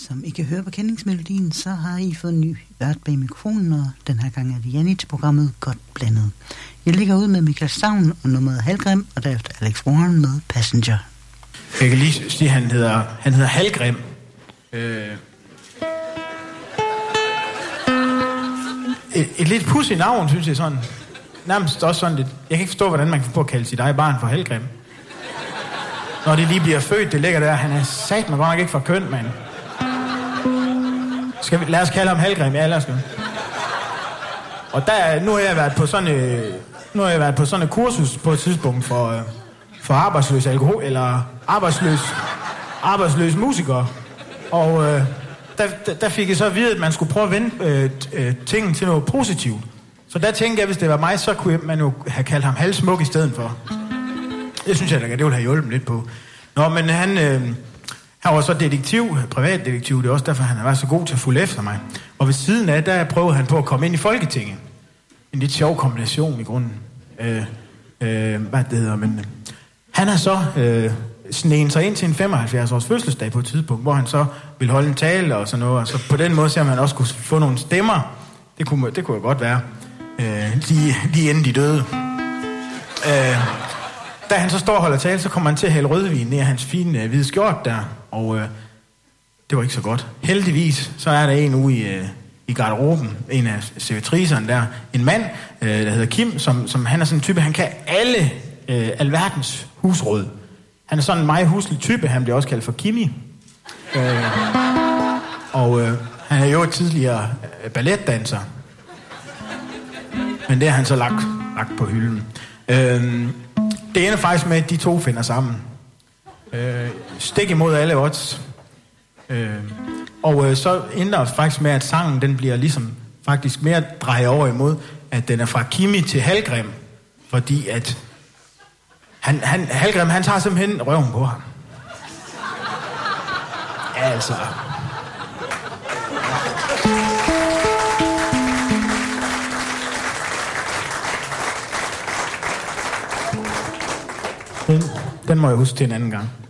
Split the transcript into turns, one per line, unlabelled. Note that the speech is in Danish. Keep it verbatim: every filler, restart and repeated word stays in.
Som I kan høre på kendingsmelodien, så har I fået en ny vært bag mikrofonen, og den her gang er det Janni til programmet Godt Blandet. Jeg ligger ud med Michael Stavn og nummeret Halgrim, og derefter Alex Warren med Passenger.
Jeg kan lige sige, at han hedder, han hedder Halgrim. Øh... Et, et lidt pudsigt navn, synes jeg sådan. Nærmest også sådan lidt... Jeg kan ikke forstå, hvordan man kan få på at kalde sit eget barn for Halgrim. Når det lige bliver født, det ligger der. Han er sat mig godt nok ikke for køn, mand. Skal vi, lad os kalde ham Halgrim, ja, lad os gøre. Og der, nu har jeg været på sådan et, nu har jeg været på sådan et kursus på et tidspunkt for, for arbejdsløs alkohol, eller arbejdsløs, arbejdsløs musikere. Og øh, der, der, der fik jeg så at vide, at man skulle prøve at vende øh, øh, tingene til noget positivt. Så der tænkte jeg, hvis det var mig, så kunne man jo have kaldt ham halvsmuk i stedet for. Det synes jeg, at det ville have hjulpet lidt på. Nå, men han... Øh, Han var så detektiv, privatdetektiv, det er også derfor, han var så god til at fulde efter mig. Og ved siden af, der prøvede han på at komme ind i Folketinget. En lidt sjov kombination i grunden. Øh, øh, hvad det hedder, men... Han har så øh, sneget sig ind til en femoghalvfjerds års fødselsdag på et tidspunkt, hvor han så ville holde en tale og sådan noget. Og så på den måde, så man også kunne få nogle stemmer. Det kunne, det kunne jo godt være. Øh, lige, lige inden de døde. Øh, Da han så står og holder tale, så kommer han til at hælde rødvin ned af hans fine øh, hvide skjort der. Og øh, det var ikke så godt. Heldigvis, så er der en ude i, øh, i garderoben, en af servitricerne der, en mand, øh, der hedder Kim, som, som han er sådan en type, han kan alle øh, alverdens husråd. Han er sådan en meget huslig type, han bliver også kaldt for Kimi. Øh, og øh, han er jo et tidligere øh, balletdanser. Men det har han så lagt, lagt på hylden. Øh, Det ender faktisk med, at de to finder sammen. Øh, stik imod alle odds. Øh, og øh, så ender det faktisk med, at sangen den bliver ligesom faktisk mere drejet over imod, at den er fra Kimi til Halgrim. Fordi at han, han, Halgrim, han tager simpelthen røven på ham. Altså... Den, den må jeg huske til en anden gang.